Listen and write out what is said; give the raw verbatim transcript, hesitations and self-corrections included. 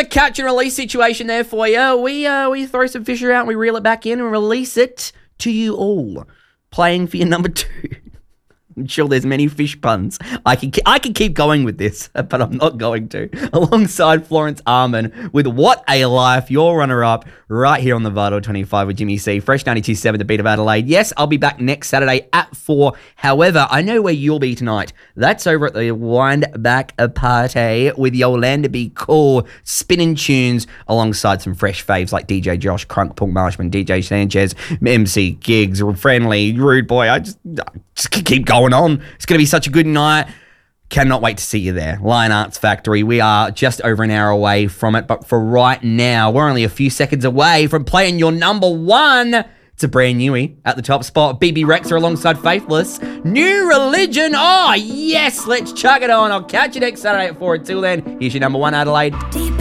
a catch and release situation there for you. We uh, we throw some Fisher out, and we reel it back in and release it to you all. Playing for your number two. I'm sure there's many fish puns. I can I can keep going with this, but I'm not going to. Alongside Florence Arman with What a Life, your runner-up, right here on the Vital twenty-five with Jimmy C. Fresh ninety-two point seven, the Beat of Adelaide. Yes, I'll be back next Saturday at four. However, I know where you'll be tonight. That's over at the Wind Back Party with Yolanda Be Cool, spinning tunes alongside some fresh faves like D J Josh, Crunk, Paul Marshman, D J Sanchez, M C Gigs, Friendly, Rude Boy. I just, I just keep going on. It's going to be such a good night. Cannot wait to see you there. Lion Arts Factory. We are just over an hour away from it, but for right now, we're only a few seconds away from playing your number one. It's a brand newie at the top spot. B B Rexa alongside Faithless. New Religion. Oh, yes. Let's chuck it on. I'll catch you next Saturday at four. Until then, here's your number one, Adelaide.